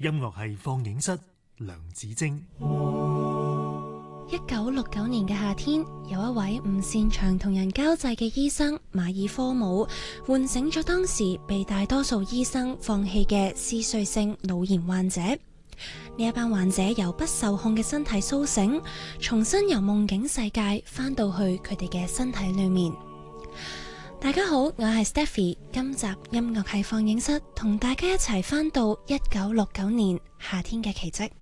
音樂係放映室梁子晶。 1969年嘅夏天，有一位唔擅長同人交際嘅醫生馬爾科姆，喚醒咗當時被大多數醫生放棄嘅嗜睡性腦炎患者。呢一班患者由不受控嘅身體甦醒，重新由夢境世界翻到去佢哋嘅身體裏面。大家好，我係 Stephy， 今集音樂係放映室，同大家一齊翻到1969年夏天嘅奇蹟。